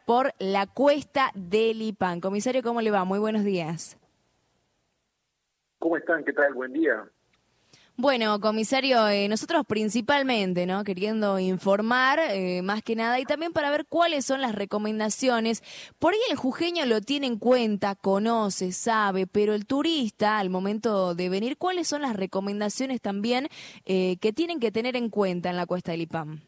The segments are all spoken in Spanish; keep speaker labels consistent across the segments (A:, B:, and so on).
A: por la cuesta del Lipán. Comisario, ¿cómo le va? Muy buenos días.
B: ¿Cómo están? ¿Qué tal? Buen día.
A: Bueno, comisario, nosotros principalmente, ¿no? Queriendo informar, más que nada, y también para ver cuáles son las recomendaciones. Por ahí el jujeño lo tiene en cuenta, conoce, sabe, pero el turista, al momento de venir, ¿cuáles son las recomendaciones también que tienen que tener en cuenta en la Cuesta del Lipán?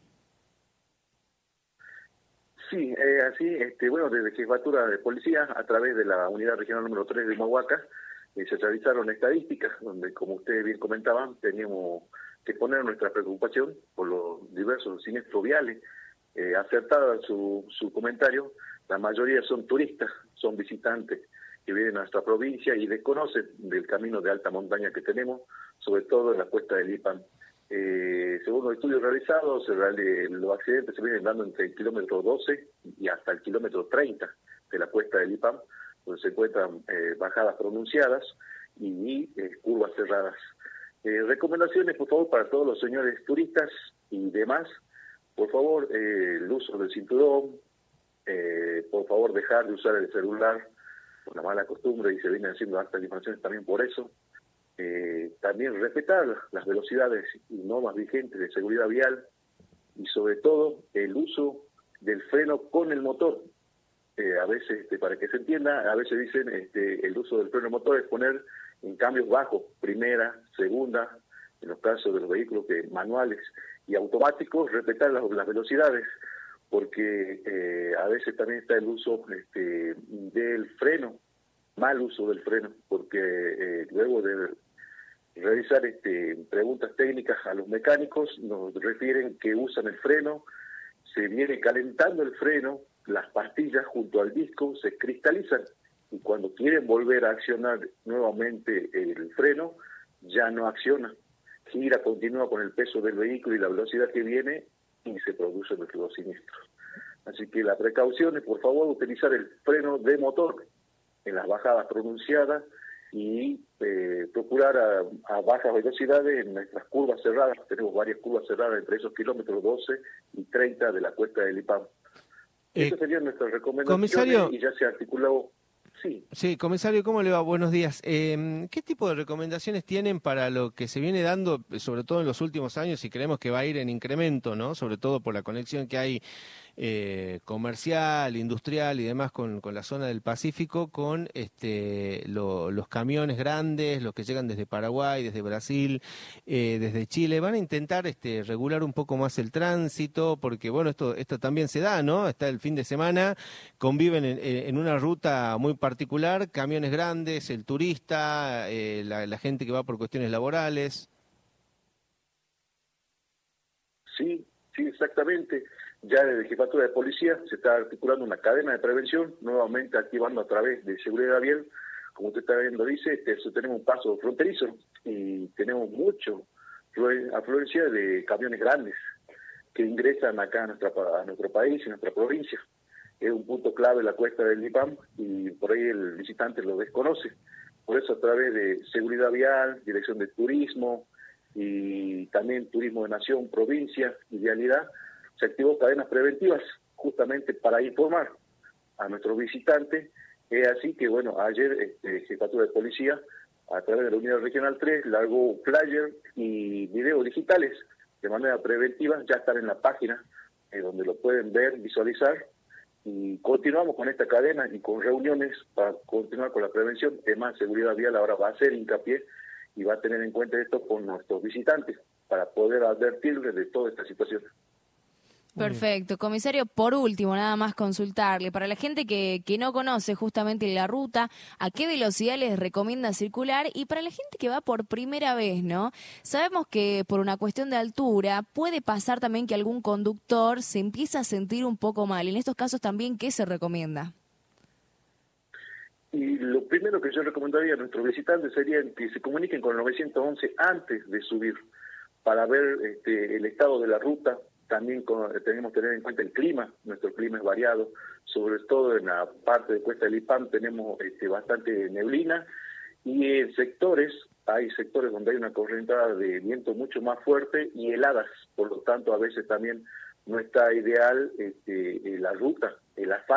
B: Sí, así, bueno, desde Jefatura de Policía, a través de la Unidad Regional número 3 de Humahuaca, se realizaron estadísticas donde, como ustedes bien comentaban, teníamos que poner nuestra preocupación por los diversos siniestros viales. Acertada su comentario, la mayoría son turistas, son visitantes que vienen a nuestra provincia y desconocen del camino de alta montaña que tenemos, sobre todo en la cuesta del Lipán. Según los estudios realizados, los accidentes se vienen dando entre el kilómetro 12 y hasta el kilómetro 30 de la cuesta del Lipán, donde se encuentran bajadas pronunciadas y curvas cerradas. Recomendaciones, por favor, para todos los señores turistas y demás. Por favor, el uso del cinturón, por favor, dejar de usar el celular, por la mala costumbre, y se vienen haciendo altas informaciones también por eso. También respetar las velocidades y normas vigentes de seguridad vial y sobre todo el uso del freno con el motor. A veces, para que se entienda, a veces dicen el uso del freno motor es poner en cambios bajos, primera, segunda, en los casos de los vehículos manuales y automáticos, respetar las velocidades, porque a veces también está el uso del freno, mal uso del freno, porque luego de realizar preguntas técnicas a los mecánicos, nos refieren que usan el freno, se viene calentando el freno, las pastillas junto al disco se cristalizan y cuando quieren volver a accionar nuevamente el freno, ya no acciona. Gira, continúa con el peso del vehículo y la velocidad que viene y se producen los siniestros. Así que la precaución es, por favor, utilizar el freno de motor en las bajadas pronunciadas y procurar a bajas velocidades en nuestras curvas cerradas. Tenemos varias curvas cerradas entre esos kilómetros 12 y 30 de la cuesta del Lipán. Esas serían nuestras recomendaciones.
C: Comisario,
B: y ya se articuló.
C: Sí, comisario, ¿cómo le va? Buenos días. ¿Qué tipo de recomendaciones tienen para lo que se viene dando, sobre todo en los últimos años, y creemos que va a ir en incremento, ¿no? Sobre todo por la conexión que hay comercial, industrial y demás con la zona del Pacífico, con los camiones grandes, los que llegan desde Paraguay, desde Brasil, desde Chile? Van a intentar regular un poco más el tránsito, porque bueno, esto también se da, ¿no? Está el fin de semana, conviven en una ruta muy particular, camiones grandes, el turista, la gente que va por cuestiones laborales.
B: Sí, exactamente. Ya desde Jefatura de Policía se está articulando una cadena de prevención, nuevamente activando a través de seguridad vial. Como usted está viendo, dice, tenemos un paso fronterizo y tenemos mucho afluencia de camiones grandes que ingresan acá a nuestro país, a nuestra provincia. Es un punto clave la cuesta del Lipán y por ahí el visitante lo desconoce. Por eso a través de seguridad vial, dirección de turismo y también turismo de nación, provincia y vialidad, se activó cadenas preventivas justamente para informar a nuestros visitantes. Es así que, bueno, ayer Jefatura de Policía, a través de la Unidad Regional 3, largó flyer y videos digitales de manera preventiva. Ya están en la página donde lo pueden ver, visualizar. Y continuamos con esta cadena y con reuniones para continuar con la prevención. Además, seguridad vial ahora va a hacer hincapié y va a tener en cuenta esto con nuestros visitantes para poder advertirles de toda esta situación.
A: Perfecto. Comisario, por último, nada más consultarle, para la gente que no conoce justamente la ruta, ¿a qué velocidad les recomienda circular? Y para la gente que va por primera vez, ¿no? Sabemos que por una cuestión de altura puede pasar también que algún conductor se empieza a sentir un poco mal. En estos casos también, ¿qué se recomienda?
B: Y lo primero que yo recomendaría a nuestros visitantes sería que se comuniquen con el 911 antes de subir para ver el estado de la ruta. También tenemos que tener en cuenta el clima. Nuestro clima es variado, sobre todo en la parte de Cuesta del Lipán tenemos bastante neblina y en hay sectores donde hay una corrientada de viento mucho más fuerte y heladas, por lo tanto a veces también no está ideal la ruta, el asfalto.